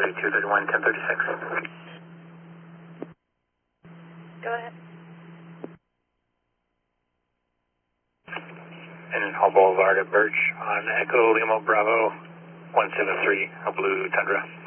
3231, 1036. Go ahead. And Hall Boulevard at Birch on Echo Lima Bravo 173, a blue Tundra.